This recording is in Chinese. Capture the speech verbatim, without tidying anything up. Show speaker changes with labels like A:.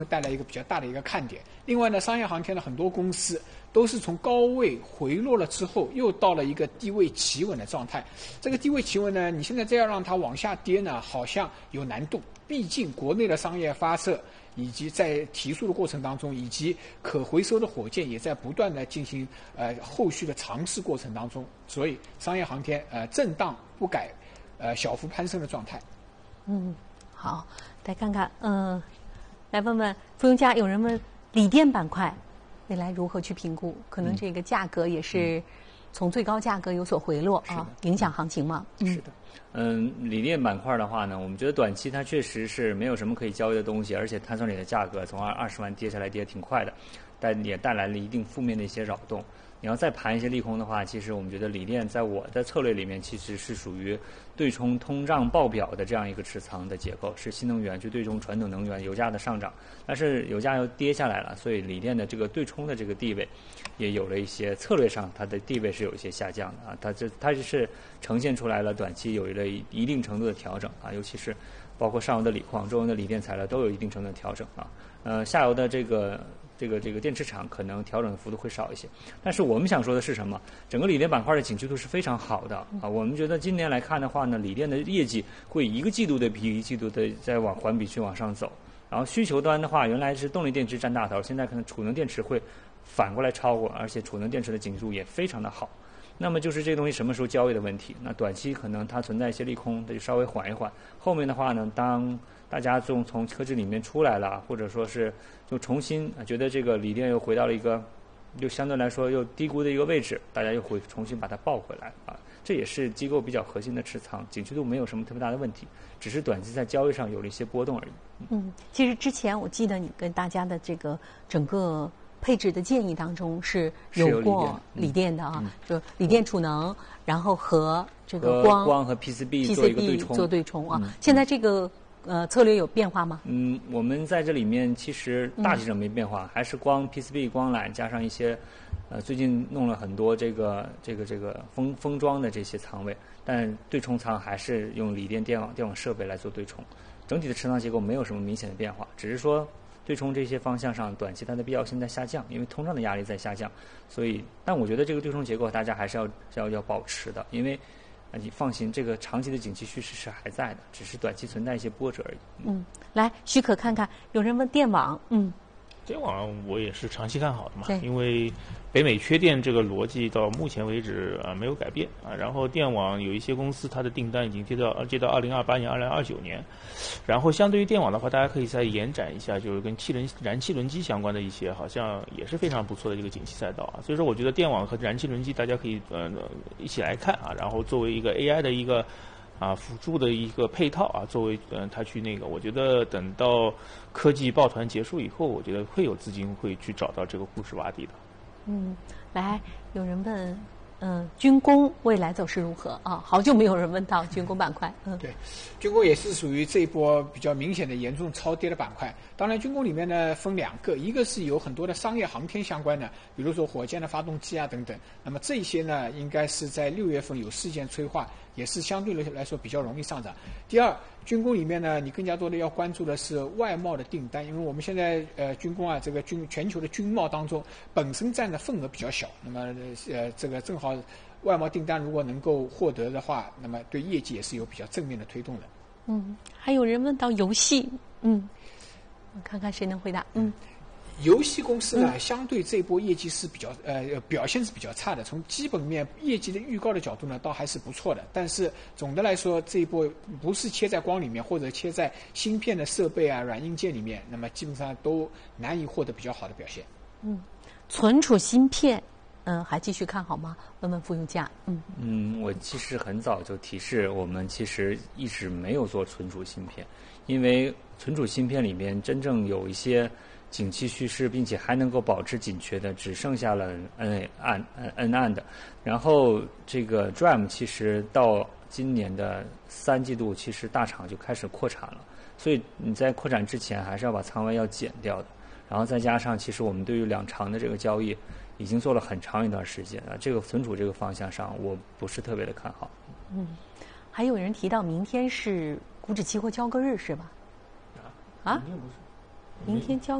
A: 带来一个比较大的一个看点。另外呢，商业航天的很多公司都是从高位回落了之后，又到了一个低位企稳的状态。这个低位企稳呢，你现在再要让它往下跌呢，好像有难度。毕竟国内的商业发射以及在提速的过程当中，以及可回收的火箭也在不断的进行呃后续的尝试过程当中，所以商业航天呃震荡不改，呃小幅攀升的状态。
B: 嗯，好，来看看，嗯、呃。来问问傅永嘉，有人问锂电板块未来如何去评估？可能这个价格也是从最高价格有所回落啊，影响行情吗？
C: 是的。嗯，锂电板块的话呢，我们觉得短期它确实是没有什么可以交易的东西，而且碳酸锂的价格从二二十万跌下来跌挺快的，但也带来了一定负面的一些扰动。你要再盘一些利空的话，其实我们觉得锂电在我的策略里面其实是属于对冲通胀报表的这样一个持仓的结构，是新能源去对冲传统能源油价的上涨，但是油价又跌下来了，所以锂电的这个对冲的这个地位也有了一些策略上它的地位是有一些下降的啊，它这它就是呈现出来了短期有了一定程度的调整啊，尤其是包括上游的锂矿、中游的锂电材料都有一定程度的调整啊，呃下游的这个。这个这个电池厂可能调整的幅度会少一些，但是我们想说的是什么？整个锂电板块的景气度是非常好的啊。我们觉得今年来看的话呢，锂电的业绩会一个季度的比一个季度的在往环比去往上走。然后需求端的话，原来是动力电池占大头，现在可能储能电池会反过来超过，而且储能电池的景气度也非常的好。那么就是这个东西什么时候交易的问题。那短期可能它存在一些利空，它就稍微缓一缓。后面的话呢，当大家从从科技里面出来了，或者说是就重新觉得这个锂电又回到了一个就相对来说又低估的一个位置，大家又会重新把它抱回来啊。这也是机构比较核心的持仓，景气度没有什么特别大的问题，只是短期在交易上有了一些波动而已。
B: 嗯，其实之前我记得你跟大家的这个整个配置的建议当中是有过锂电的啊，嗯、就锂电储能，然后和这个光
C: 光和 P C B 做一个对冲，
B: 做对冲啊。嗯、现在这个呃策略有变化吗？
C: 嗯，我们在这里面其实大体上没变化，嗯、还是光 P C B 光缆加上一些呃最近弄了很多这个这个这个封封装的这些仓位，但对冲仓还是用锂电电网电网设备来做对冲，整体的持仓结构没有什么明显的变化，只是说。对冲这些方向上，短期它的必要性在下降，因为通胀的压力在下降，所以，但我觉得这个对冲结构大家还是要要要保持的，因为啊，你放心，这个长期的景气趋势是还在的，只是短期存在一些波折而已。
B: 嗯，来，许可看看，有人问电网，嗯，
D: 电网我也是长期看好的嘛，因为北美缺电这个逻辑到目前为止啊没有改变啊，然后电网有一些公司它的订单已经接到接到二零二八年、二零二九年，然后相对于电网的话，大家可以再延展一下，就是跟气轮燃气轮机相关的一些，好像也是非常不错的这个景气赛道啊。所以说，我觉得电网和燃气轮机大家可以呃一起来看啊，然后作为一个 A I 的一个。啊，辅助的一个配套啊，作为嗯，他去那个，我觉得等到科技抱团结束以后，我觉得会有资金会去找到这个故事洼地的。
B: 嗯，来，有人问，嗯，军工未来走势如何啊？好久没有人问到军工板块。嗯，
A: 对，军工也是属于这一波比较明显的严重超跌的板块。当然，军工里面呢分两个，一个是有很多的商业航天相关的，比如说火箭的发动机啊等等。那么这些呢，应该是在六月份有事件催化。也是相对来说比较容易上涨。第二，军工里面呢，你更加多的要关注的是外贸的订单，因为我们现在呃军工啊，这个军全球的军贸当中本身占的份额比较小，那么呃这个正好外贸订单如果能够获得的话，那么对业绩也是有比较正面的推动的。
B: 嗯，还有人问到游戏，嗯，我看看谁能回答，嗯。
A: 游戏公司呢，相对这波业绩是比较呃表现是比较差的。从基本面业绩的预告的角度呢，倒还是不错的。但是总的来说，这一波不是切在光里面，或者切在芯片的设备啊、软硬件里面，那么基本上都难以获得比较好的表现。
B: 嗯，存储芯片，嗯、呃，还继续看好吗？问问傅永嘉。嗯
C: 嗯，我其实很早就提示我们，其实一直没有做存储芯片，因为存储芯片里面真正有一些。景气趋势，并且还能够保持紧缺的，只剩下了 N 暗 N 暗的。然后这个 D R A M 其实到今年的三季度，其实大厂就开始扩产了，所以你在扩产之前，还是要把仓位要减掉的。然后再加上，其实我们对于两长的这个交易已经做了很长一段时间了，这个存储这个方向上，我不是特别的看好。
B: 嗯，还有人提到明天是股指期货交割日是吧？
D: 啊？明天不是。
B: 明天交。